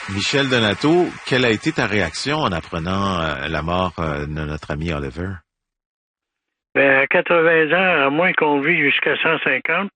Michel Donato, quelle a été ta réaction en apprenant la mort de notre ami Oliver? Ben, à 80 ans, à moins qu'on vit jusqu'à 150,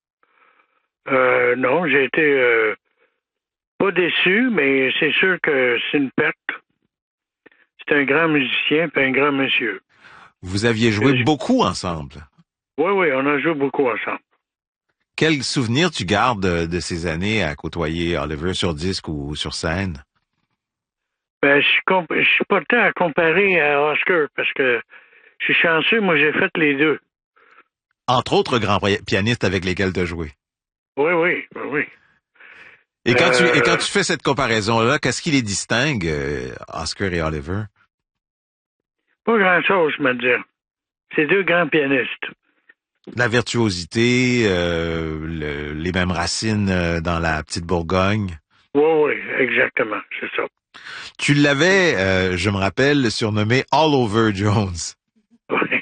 non, j'ai été pas déçu, mais c'est sûr que c'est une perte. C'est un grand musicien et un grand monsieur. Vous aviez joué Euh, beaucoup ensemble. Oui, oui, on a joué beaucoup ensemble. Quel souvenir tu gardes de ces années à côtoyer Oliver sur disque ou sur scène? Ben, je suis pas le temps à comparer à Oscar parce que je suis chanceux, moi j'ai fait les deux. Entre autres grands pianistes avec lesquels tu as joué. Oui, oui, oui, oui. Et quand Euh, tu fais cette comparaison-là, qu'est-ce qui les distingue, Oscar et Oliver? Pas grand-chose, je me dire. C'est deux grands pianistes. La virtuosité, les mêmes racines dans la petite Bourgogne. Oui, oui, exactement, c'est ça. Tu l'avais, je me rappelle, surnommé All Over Jones. Oui,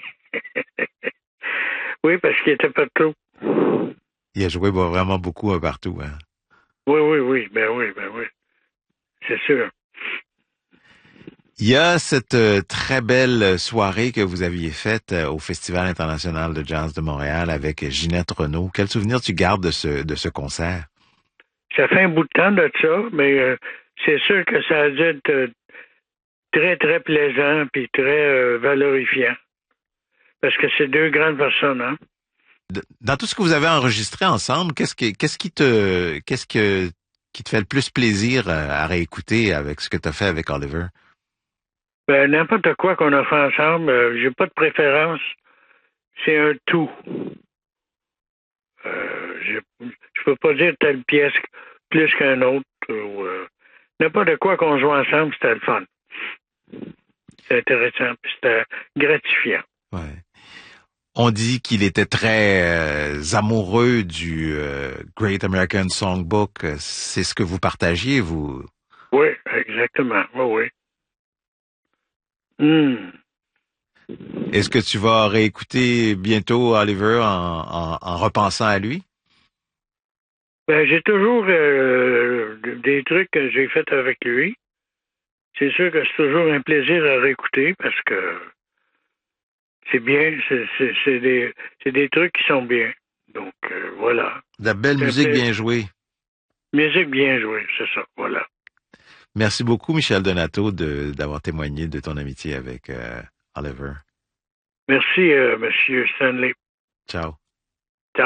oui parce qu'il était partout. Il a joué vraiment beaucoup partout. Hein. Oui, oui, oui, ben oui, c'est sûr. Il y a cette très belle soirée que vous aviez faite au Festival international de jazz de Montréal avec Ginette Renault. Quel souvenir tu gardes de ce concert? Ça fait un bout de temps de ça, mais c'est sûr que ça a dû être très, très plaisant puis très valorifiant. Parce que c'est deux grandes personnes, hein. Dans tout ce que vous avez enregistré ensemble, qu'est-ce qui te fait le plus plaisir à réécouter avec ce que tu as fait avec Oliver? Ben, n'importe quoi qu'on a fait ensemble, j'ai pas de préférence. C'est un tout. Je peux pas dire telle pièce plus qu'un autre. Ou, n'importe quoi qu'on joue ensemble, c'était le fun. C'était intéressant, puis c'était gratifiant. Ouais. On dit qu'il était très amoureux du Great American Songbook. C'est ce que vous partagiez, vous? Oui, exactement. Oui, oui. Hmm. Est-ce que tu vas réécouter bientôt Oliver en repensant à lui? Ben, j'ai toujours des trucs que j'ai faits avec lui. C'est sûr que c'est toujours un plaisir à réécouter parce que c'est bien, c'est des trucs qui sont bien. Donc, voilà. De la belle C'est un musique plaisir. bien jouée. Musique bien jouée, c'est ça, voilà. Merci beaucoup, Michel Donato, d'avoir témoigné de ton amitié avec Oliver. Merci, Monsieur Stanley. Ciao.